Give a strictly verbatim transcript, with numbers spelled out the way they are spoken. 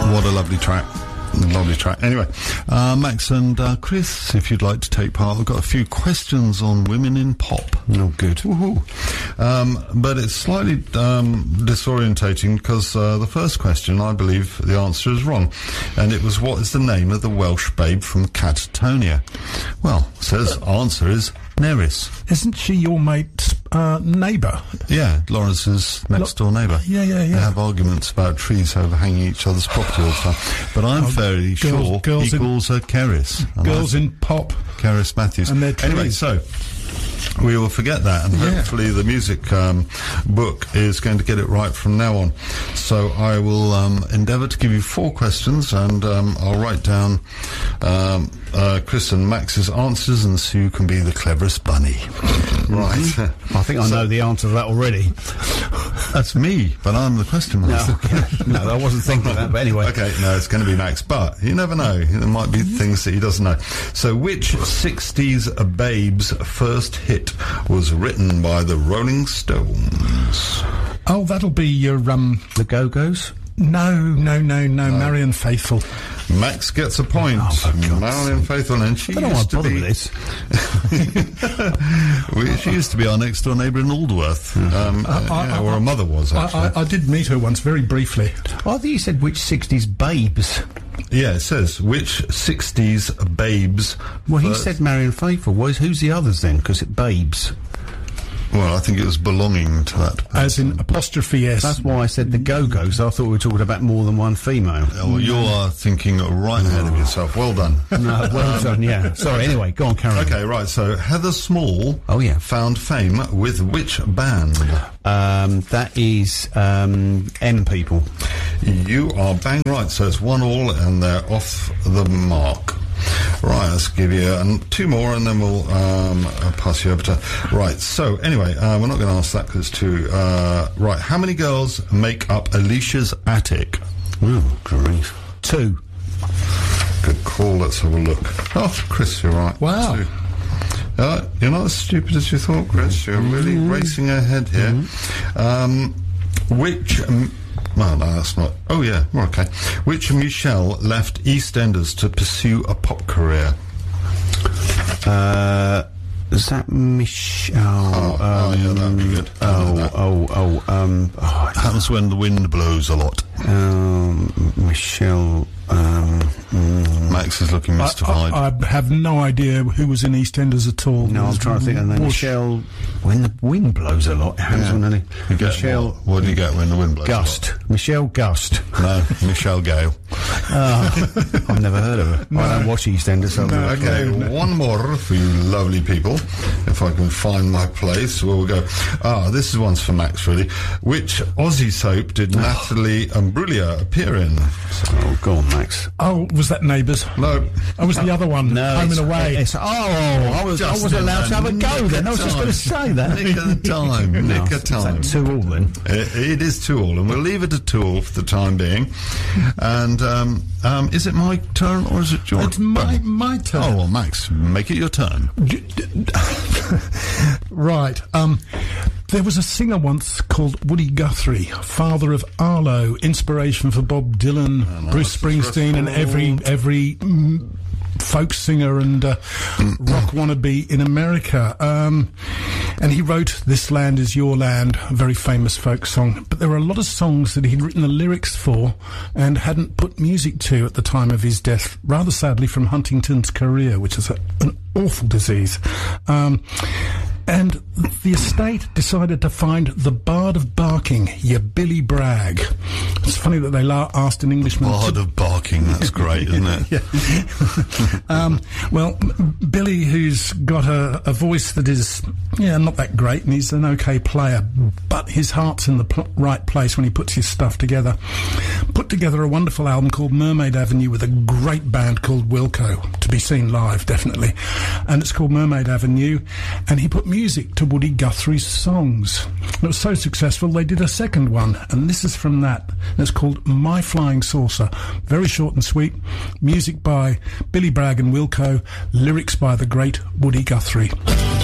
What a lovely track. Lovely track. Anyway, uh, Max and uh, Chris, if you'd like to take part, I've got a few questions on women in pop. Oh, good. Woohoo. Um, but it's slightly um, disorientating because uh, the first question, I believe the answer is wrong. And it was, what is the name of the Welsh babe from Catatonia? Well, says answer is Nerys. Isn't she your mate's uh, neighbour? Yeah, Lawrence's next door neighbour. Yeah, yeah, yeah. They have arguments about trees overhanging each other's property all the time. But I'm Oh, fairly girls- sure girls he in- calls her Cerys. And Girls I- in pop. Cerys Matthews. And their Anyway, trees. so we will forget that, and Yeah. hopefully the music um, book is going to get it right from now on. So I will um, endeavour to give you four questions, and um, I'll write down um, uh, Chris and Max's answers, and so you can be the cleverest bunny. Right. I think I know the answer to that already. That's me, but I'm the question master. No, no, I wasn't thinking of that, but anyway. Okay, no, it's going to be Max, but you never know. There might be things that he doesn't know. So, which sixties babes' first hit was written by the Rolling Stones? Oh, that'll be your, um... The Go-Go's? No, no, no, no, Marianne Faithfull. Max gets a point. Oh, for God's Marilyn Faithfull, and she I don't know why I used to bother be... with this. we, she used to be our next door neighbour in Aldworth, um, I- I- yeah, I- or her mother was, I, actually. I, I did meet her once, very briefly. Oh, I think you said which sixties babes. Yeah, it says, which sixties babes... Well, he first- said Marianne Faithfull. Well, who's the others then? Because it babes. Well, I think it was belonging to that. As in apostrophe S. That's why I said the Go-Go's. I thought we were talking about more than one female. Oh, well, you are thinking right ahead of yourself. Well done. No, well done, yeah. Sorry, anyway, go on, Karen. Okay, right, so Heather Small Oh, yeah. found fame with which band? Um, that is um, M People. You are bang right, so it's one all and they're off the mark. Right, let's give you um, two more and then we'll um, uh, pass you over to... Right, so anyway, uh, we're not going to ask that because it's too... Uh, right, how many girls make up Alicia's Attic? Oh, grief. Two. Good call, let's have a look. Oh, Chris, you're right. Wow. Two. Uh, you're not as stupid as you thought, Chris. You're really mm-hmm. racing ahead here. Mm-hmm. Um, which... Um, well, no, that's not... Oh, yeah, we're okay. Which Michelle left EastEnders to pursue a pop career? Uh... Is that Michelle? Oh, um, oh, yeah, that would be good. Oh, oh, oh, um... Oh, happens when the wind blows a lot. Um, Michelle... Um, mm, Max is looking mystified. I, I, I have no idea who was in EastEnders at all. no, I'm trying to think of the name. Whoosh. Michelle... When the wind blows a lot, it happens Yeah. when any... You get Michelle... what? What do you get when the wind blows? Gust. Michelle Gust. No, Michelle Gale. Oh, I've never heard of her. No. I don't watch EastEnders. So No. Okay, no. one more for you lovely people. If I can find my place, where we'll go. Ah, this is one's for Max, really. Which Aussie soap did Natalie Imbruglia appear in? Oh, go on, Max. Oh, was that Neighbours? No. I was the other one, No, Home it's, and Away. It's, oh, I was, I Just was allowed to have a nick go of then. I was just time. going to say that. Nick of the time. No, Nick of is that time. two all then? It, it is two all, and we'll leave it at two all for the time being. And um, um, is it my turn or is it your It's my, turn? my turn. Oh, well, Max, make it your turn. Right. Um, there was a singer once called Woody Guthrie, father of Arlo, inspiration for Bob Dylan, Oh, Bruce Springsteen, and every every mm, folk singer and uh, rock wannabe in America. Um, and he wrote "This Land Is Your Land," a very famous folk song. But there were a lot of songs that he'd written the lyrics for and hadn't put music to at the time of his death, rather sadly from Huntington's chorea, which is a, an awful disease. Um, and the estate decided to find the Bard of Barking, your Billy Bragg. It's funny that they la- asked an Englishman... Bard to- of Barking, that's great, isn't it? Yeah. um, well, M- Billy, who's got a, a voice that is, yeah, not that great, and he's an okay player, but his heart's in the pl- right place when he puts his stuff together. Put together a wonderful album called Mermaid Avenue with a great band called Wilco, to be seen live, definitely. And it's called Mermaid Avenue, and he put music to Woody Guthrie's songs. It was so successful, they did a second one, and this is from that. And it's called My Flying Saucer. Very short and sweet. Music by Billy Bragg and Wilco. Lyrics by the great Woody Guthrie.